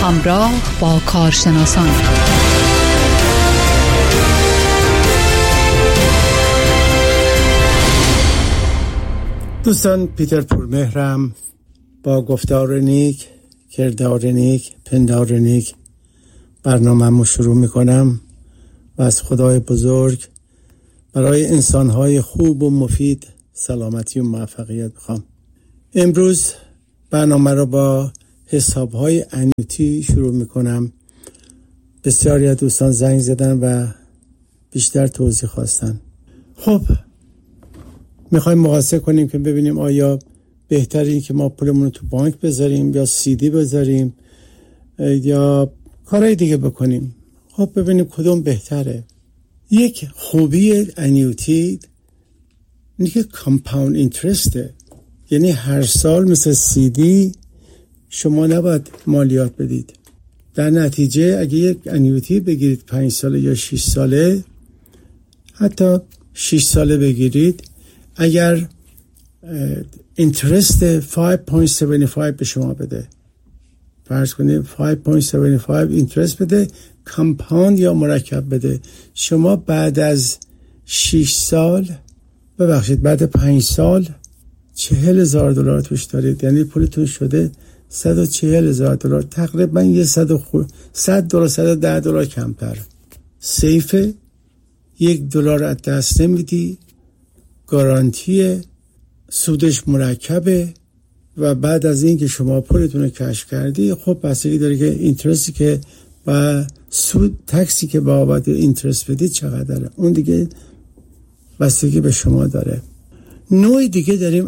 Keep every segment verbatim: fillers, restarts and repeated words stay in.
همراه با کارشناسان دوستان، پیتر پورمهرم با گفتار نیک، کردار نیک، پندار نیک برنامه‌مو شروع میکنم و از خدای بزرگ برای انسانهای خوب و مفید سلامتی و موفقیت میخوام. امروز برنامه رو با حسابهای انویتی شروع میکنم. بسیاری از دوستان زنگ زدن و بیشتر توضیح خواستن. خب میخوایم مقایسه کنیم که ببینیم آیا بهتره این که ما پولمون رو تو بانک بذاریم یا سیدی بذاریم یا کارهای دیگه بکنیم. خب ببینیم کدوم بهتره. یک خوبی انویتی اینه که کامپاوند اینترسته، یعنی هر سال مثل سیدی شما نباید مالیات بدید. در نتیجه اگه یک انویتی بگیرید پنج ساله یا شش ساله، حتی شش ساله بگیرید، اگر اینترست پنج و هفت پنج به شما بده، فرض کنید پنج و هفت پنج اینترست بده، کامپاوند یا مرکب بده، شما بعد از شش سال ببخشید بعد پنج سال چهل هزار دلار توش دارید، یعنی پولتون شده صد و چهل هزار دلار، تقریبا یه صد دلار صد و ده دلار کمتر. سیفه، یک دلار از دست نمیدی، گارانتیه، سودش مرکبه و بعد از این که شما پولتون رو کشف کردی، خب بستگی داره که اینترستی که و سود تکسی که بابت اینترست بدید چقدره، اون دیگه بستگی به شما داره. نوع دیگه داریم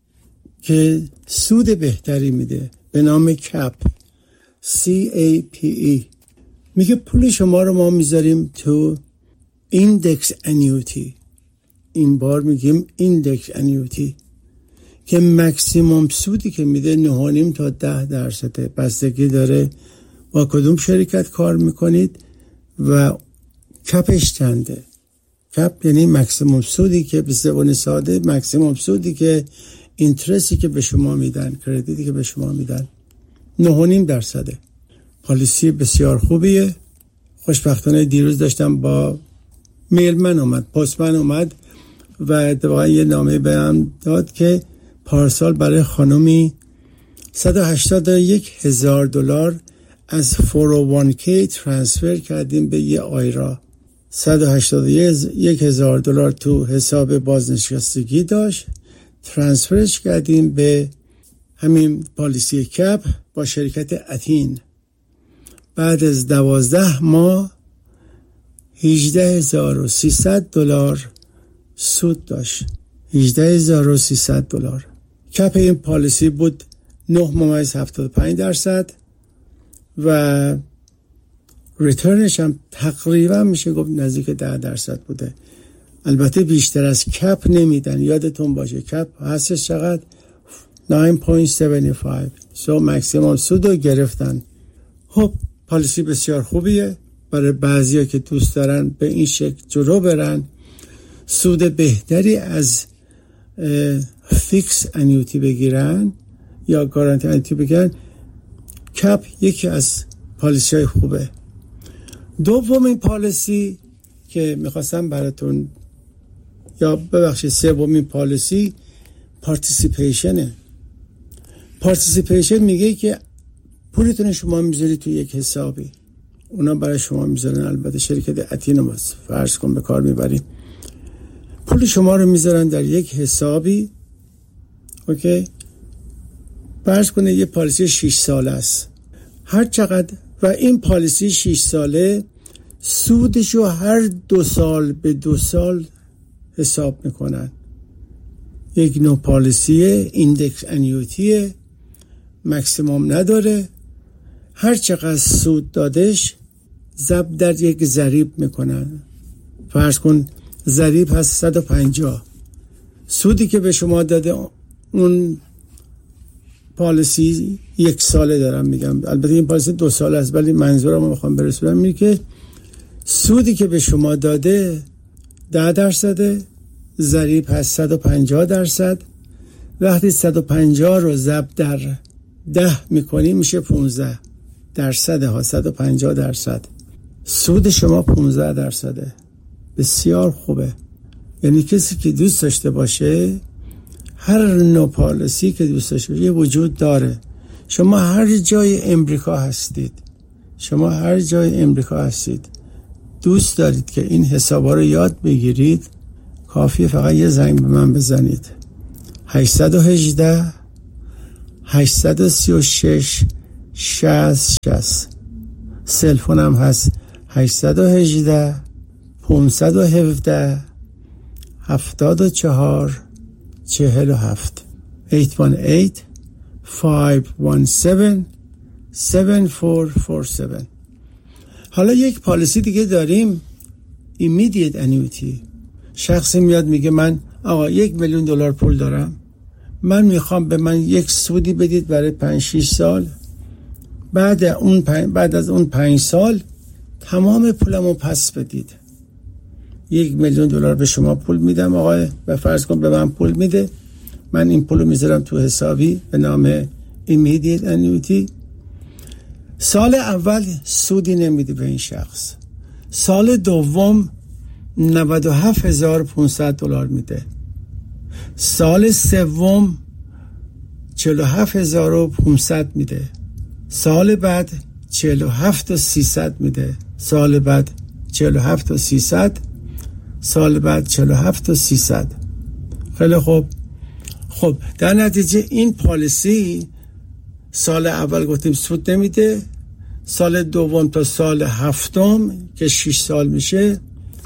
که سود بهتری میده به نام کپ، سی ای پی ای. میگه پول شما رو ما میذاریم تو ایندکس انیویتی. این بار میگیم ایندکس انیویتی که مکسیموم سودی که میده نه و نیم تا ده درصده. بستگی داره با کدوم شرکت کار میکنید و کپش چنده. کپ یعنی مکسیموم سودی که به زبان ساده مکسیموم سودی که اینترستی که به شما میدن، کردیتی که به شما میدن نه و نیم درصده. پالیسی بسیار خوبیه. خوشبختانه دیروز داشتم با میلمن اومد، پستمن اومد و اتفاقا یه نامه بهم داد که پارسال برای خانمی صد و هشتاد و یک هزار دلار از چهار صفر یک کی ترانسفر کردیم به یه آیرا. صد و هشتاد و یک هزار دلار تو حساب بازنشستگی داشت، ترانسفرش کردیم به همین پالیسی کپ با شرکت اتین. بعد از دوازده ماه هجده هزار و سیصد دلار سود داشت. هجده هزار و سیصد دلار. کپ این پالیسی بود نه ممیز هفتاد و پنج درصد و ریترنش هم تقریبا میشه گفت نزدیک ده درصد بوده. البته بیشتر از کپ نمیدن، یادتون باشه کپ هستش چقدر؟ نه و هفت پنج. سو مکسیمم سود رو گرفتن. خب پالیسی بسیار خوبیه برای بعضیا که دوست دارن به این شکل جلو برن، سود بهتری از فیکس انیویتی بگیرن یا گارانتی انیویتی بگیرن. کپ یکی از پالیسی های خوبه. دومین پالیسی که میخواستم براتون یا ببخشید سومین پالیسی پارتیسیپیشنه. پارتیسیپیشن میگه که پولتون شما میذاری تو یک حسابی، اونا برای شما میذارن، البته شرکت اتینو بس فرض کن به کار میبریم، پول شما رو میذارن در یک حسابی. اوکی، فرض کنه یه پالیسی شش ساله است، هر چقدر و این پالیسی شش ساله سودشو هر دو سال به دو سال حساب میکنن. یک نوع پالیسی ایندکس انیویتی، مکسیموم نداره، هر چقدر سود دادش ضرب در یک ضریب میکنن. فرض کن ضریب هست صد و پنجاه، سودی که به شما داده اون پالیسی یک ساله دارم میگم، البته این پالیسی دو ساله است ولی منظورم رو میخوام برسونم اینه که سودی که به شما داده ده درصده، ضریب هست صد و پنجاه درصد. وقتی صد و پنجاه رو ضرب در ده میکنی میشه پانزده. درصد ها، صد و پنجاه درصد. سود شما پانزده درصده. بسیار خوبه. یعنی کسی که دوست داشته باشه، هر نوع پالیسی که دوست داشته باشه وجود داره. شما هر جای امریکا هستید، شما هر جای امریکا هستید دوست دارید که این حسابا رو یاد بگیرید، کافیه فقط یه زنگ به من بزنید. هشت یک هشت هشت سه شش شصت شصت. سلفونم هست هشت یک هشت پانصد و هفده هفتاد و چهار چهل و هفت. هشت یک هشت پنج یک هفت هفت چهار چهار هفت. حالا یک پالیسی دیگه داریم، immediate annuity. شخصی میاد میگه من آقا یک میلیون دلار پول دارم، من میخوام به من یک سودی بدید برای پنج شش سال، بعد اون پنج بعد از اون پنج سال تمام پولمو پس بدید. یک میلیون دلار به شما پول میدم آقا، به فرض کن به من پول میده، من این پولو میذارم تو حسابی به نام immediate annuity. سال اول سودی نمیده به این شخص، سال دوم نود و هفت هزار و پانصد دلار میده، سال سوم چهل و هفت هزار و پانصد میده، سال بعد چهل و هفت هزار و سیصد میده، سال بعد چهل و هفت هزار و سیصد، سال بعد چهل و هفت هزار و سیصد. خیلی خوب. خب در نتیجه این پالیسی سال اول گفتیم سود نمیده، سال دوم تا سال هفتم که شش سال میشه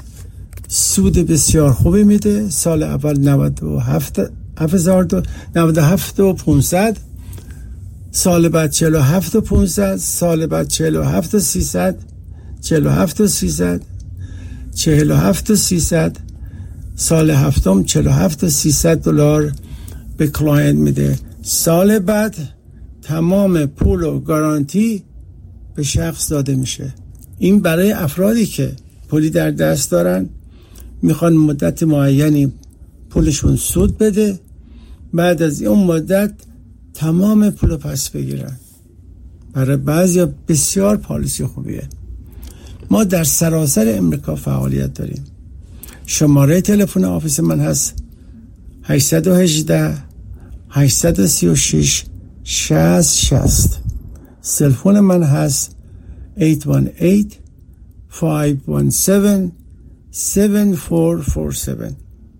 سود بسیار خوبی میده. سال اول نود و هفت هزار نود و هفت و پانصد، سال بعد چهل و هفت و پانصد، سال بعد چهل و هفت و سیصد، چهل و هفت و سیصد، چهل و هفت و سیصد، سال هفتم چهل و هفت و سیصد دلار به کلاینت میده. سال بعد تمام پول و گارانتی به شخص داده میشه. این برای افرادی که پولی در دست دارن، میخوان مدت معینی پولشون سود بده، بعد از اون مدت تمام پول پس بگیرن. برای بعضی بسیار پالیسی خوبیه. ما در سراسر امریکا فعالیت داریم. شماره تلفن آفیس من هست هشت یک هشت هشت سه شش شصت شصت. سلفون من هست هشت یک هشت پنج یک هفت هفت چهار چهار هفت.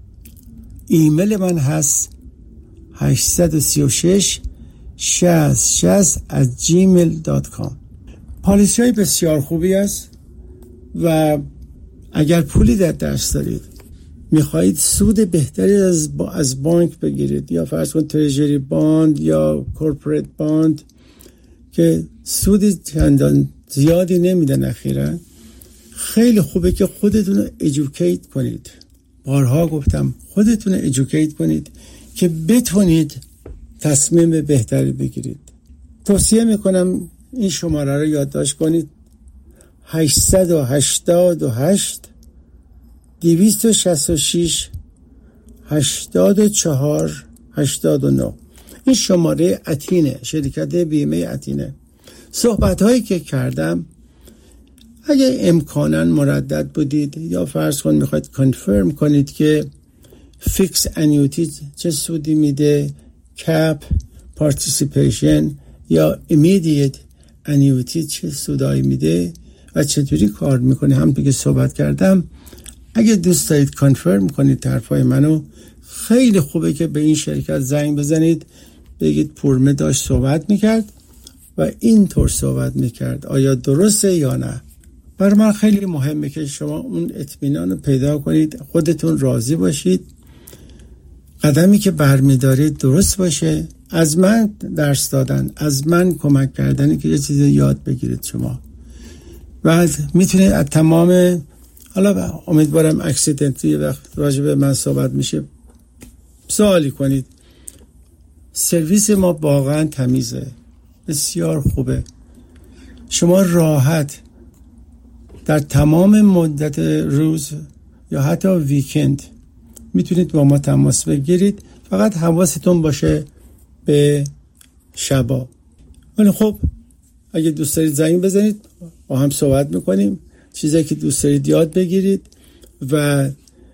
ایمیل من هست هشت سه شش شصت شصت ات جیمیل دات کام. پالیسی های بسیار خوبی است و اگر پولی در دست دارید میخواهید سود بهتری از با از بانک بگیرید، یا فرض کن تریجری باند یا کورپوریت باند که سود چندان زیادی نمیدن اخیراً، خیلی خوبه که خودتون رو ایژوکیت کنید. بارها گفتم خودتون رو ایژوکیت کنید که بتونید تصمیم بهتری بگیرید. توصیه میکنم این شماره رو یادداشت کنید: هشت هشت هشت دویست و شصت و شش هشتاد و چهار هشتاد و نه. این شماره اتینه، شرکت بیمه اتینه. صحبت هایی که کردم اگه امکاناً مردد بودید یا فرض کن میخواید کنفرم کنید که فیکس انیویتی چه سودی میده، کپ، پارتیسیپیشن یا ایمیدیت انیویتی چه سودایی میده و چطوری کار میکنه، هم دیگه صحبت کردم. اگه دوست دارید کنفرم کنید طرفای منو، خیلی خوبه که به این شرکت زنگ بزنید، بگید پورمه داشت صحبت میکرد و اینطور صحبت میکرد، آیا درسته یا نه. برای من خیلی مهمه که شما اون اطمینان رو پیدا کنید، خودتون راضی باشید، قدمی که برمیدارید درست باشه. از من درس دادن، از من کمک کردن که یه چیزی یاد بگیرید شما. بعد میتونید از تمام، حالا امیدوارم اکسیدنتی وقت راجع به من صحبت میشه سوالی کنید. سرویس ما واقعا تمیزه، بسیار خوبه. شما راحت در تمام مدت روز یا حتی ویکند میتونید با ما تماس بگیرید، فقط حواستون باشه به شبا. ولی خب اگه دوست دارید زنگ بزنید، با هم صحبت میکنیم، چیزایی که دوست دارید یاد بگیرید و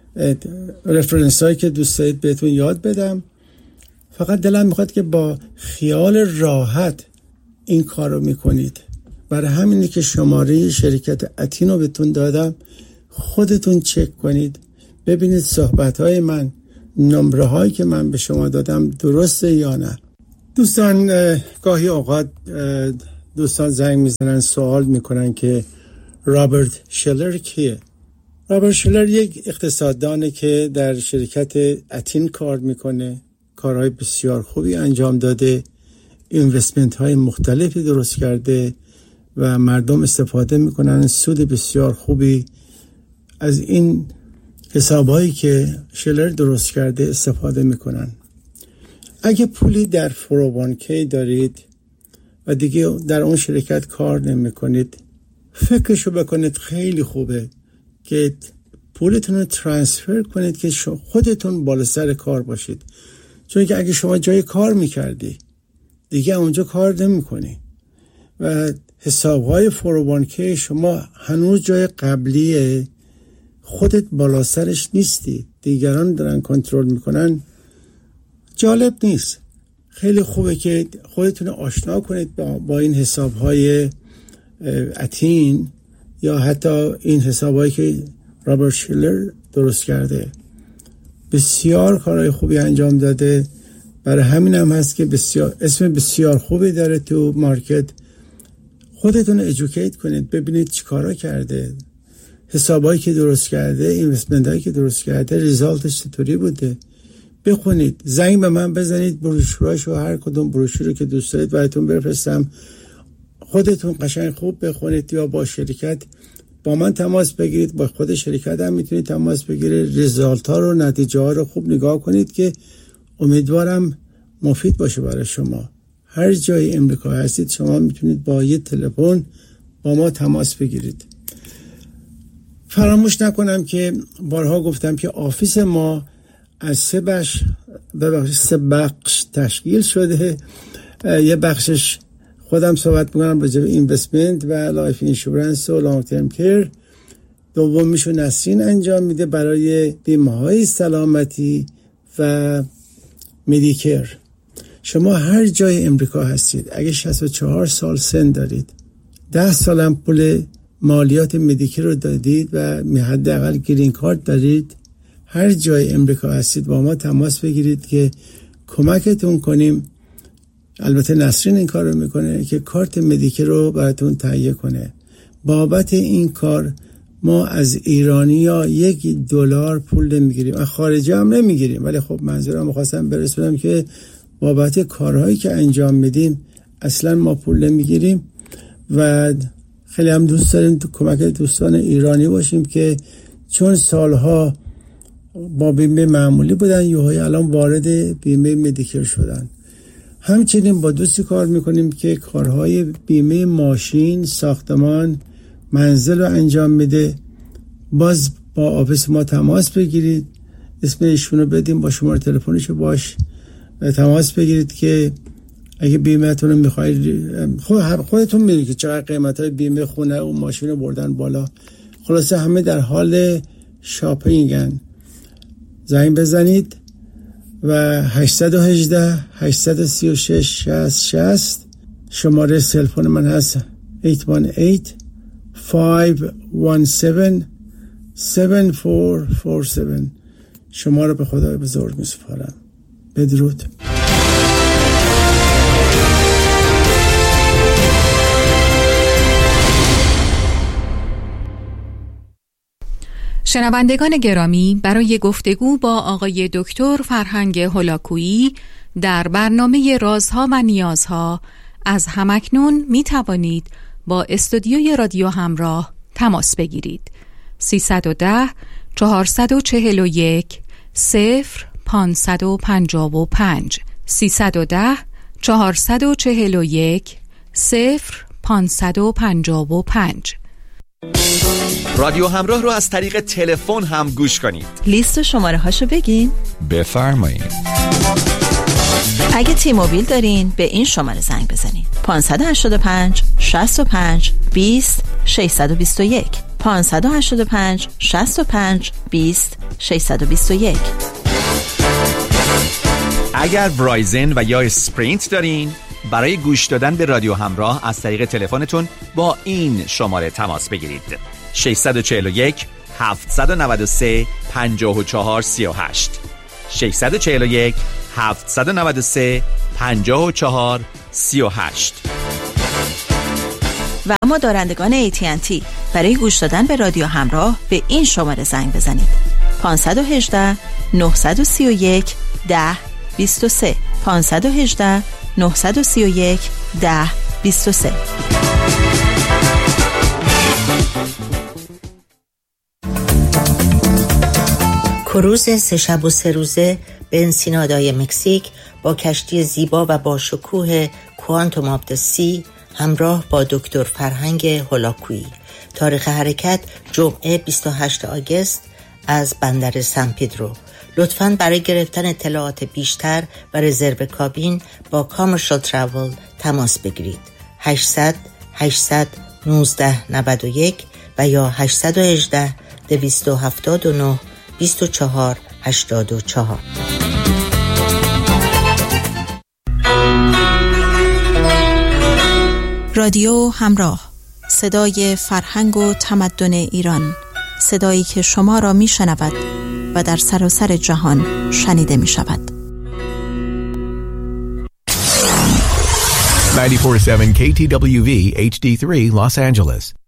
رفرنس هایی که دوست دارید بهتون یاد بدم. فقط دلم میخواد که با خیال راحت این کار رو میکنید. برای همینه که شماره شرکت اتین رو بهتون دادم، خودتون چک کنید ببینید صحبت های من، نمره هایی که من به شما دادم درسته یا نه. دوستان گاهی اوقات دوستان زنگ میزنن سوال میکنن که رابرت شیلر کیه؟ رابرت شیلر یک اقتصاددانه که در شرکت اتین کار میکنه، کارهای بسیار خوبی انجام داده، اینوستمنت های مختلفی درست کرده و مردم استفاده میکنن، سود بسیار خوبی از این حسابهایی که شیلر درست کرده استفاده میکنن. اگه پولی در فور او وان کی دارید و دیگه در اون شرکت کار نمی کنید، فکرشو بکنید خیلی خوبه که پولتون رو ترانسفر کنید که خودتون بالا سر کار باشید. چون که اگه شما جای کار میکردی دیگه اونجا کار نمی کنی و حسابهای فور او وان کی شما هنوز جای قبلیه، خودت بالا سرش نیستی، دیگران دارن کنترل میکنن، جالب نیست. خیلی خوبه که خودتون آشنا کنید با, با این حسابهای اتین یا حتی این حسابهایی که رابرت شیلر درست کرده. بسیار کارهای خوبی انجام داده، برای همین هم هست که بسیار اسم بسیار خوبی داره تو مارکت. خودتون ادوکییت کنید ببینید چی کارا کرده، حسابایی که درست کرده، اینوستمنت هایی که درست کرده، ریزالتش چطوری بوده. بخونید، زنگ به من بزنید، بروشوراشو هر کدوم بروشوری که دوست دارید براتون بفرستم، خودتون قشنگ خوب بخونید یا با شرکت با من تماس بگیرید، با خود شرکت هم میتونید تماس بگیرید، ریزالت ها رو، نتیجه ها رو خوب نگاه کنید که امیدوارم مفید باشه برای شما. هر جای امریکا هستید شما میتونید با یه تلفن با ما تماس بگیرید. فراموش نکنم که بارها گفتم که آفیس ما از سه بخش ببخشید سه بخش تشکیل شده. یه بخشش خودم صحبت میکنم راجع به اینوستمنت و لایف اینشورنس و لانگ ترم کیر. دومیشو نسرین انجام میده برای بیمه های سلامتی و مدیکر. شما هر جای امریکا هستید، اگه شصت و چهار سال سن دارید، ده سال هم پول مالیات مدیکر رو دادید و حداقل گرین کارت دارید، هر جای امریکا هستید با ما تماس بگیرید که کمکتون کنیم. البته نسرین این کار رو میکنه که کارت مدیکر رو براتون تهیه کنه. بابت این کار ما از ایرانی‌ها یک دلار پول نمیگیریم، از خارجی هم نمیگیریم، ولی خب منظورم می‌خواستم برسونم که بابت کارهایی که انجام میدیم اصلا ما پول نمیگیریم و خیلی هم دوست داریم تو کمک دوستان ایرانی باشیم که چون سالها با بیمه معمولی بودن یهویی الان وارد بیمه مدیکر شدن. همچنین با دوستی کار میکنیم که کارهای بیمه ماشین، ساختمان، منزل رو انجام میده. باز با آفیس ما تماس بگیرید، اسم ایشونو بدیم، با شماره تلفنشو باش تماس بگیرید که اگه بیمه‌تون رو میخواید، خودتون میدونید که چقدر قیمت‌های بیمه خونه و ماشین رو بردن بالا. خلاصه همه در حال شاپینگن. زنگ بزنید و هشت یک هشت هشت سه شش شصت شصت شماره تلفن من هست هشت یک هشت پنج یک هفت هفت چهار چهار هفت. شما رو به خدای بزرگ میسپارم. بدرود. شنوندگان گرامی، برای گفتگو با آقای دکتر فرهنگ هولاکویی در برنامه رازها و نیازها از همکنون می توانید با استودیوی رادیو همراه تماس بگیرید. سیصد و ده چهارصد و چهل و یک صفر پانصد و پنجاه و پنج سیصد و ده چهارصد و چهل و یک صفر پانصد و پنجاه و پنج. رادیو همراه رو از طریق تلفن هم گوش کنید. لیست شماره هاشو بگین. بفرمایید. اگه تی موبیل دارین به این شماره زنگ بزنید. پانصد و هشتاد و پنج شصت و پنج بیست ششصد و بیست و یک پانصد و هشتاد و پنج شصت و پنج بیست ششصد و بیست و یک. اگر ورایزن و یا اسپرینت دارین، برای گوش دادن به رادیو همراه از طریق تلفنتون با این شماره تماس بگیرید: شش چهار یک هفت نه سه پنج چهار سه هشت شش چهار یک هفت نه سه پنج چهار سه هشت. و اما دارندگان ای تی ان تی برای گوش دادن به رادیو همراه به این شماره زنگ بزنید: پانصد و هجده نه سه یک ده بیست و سه پانصد و هجده نه سه یک ده بیست و سه. کروز سه شب و سه روزه به انسینادای مکزیک با کشتی زیبا و با شکوه کوانتوم آف د سی همراه با دکتر فرهنگ هولاکویی. تاریخ حرکت جمعه بیست و هشتم آگوست از بندر سن پدرو. لطفاً برای گرفتن اطلاعات بیشتر و رزرو کابین با کامرشال تراول تماس بگیرید: هشتصد هشتصد نوزده نود و یک و یا هشتصد و هجده دویست و هفتاد و نه بیست و چهار هشتاد و چهار. رادیو همراه، صدای فرهنگ و تمدن ایران، صدایی که شما را می شنود و در سراسر جهان شنیده می شود. ninety-four point seven K T W V H D three Los Angeles.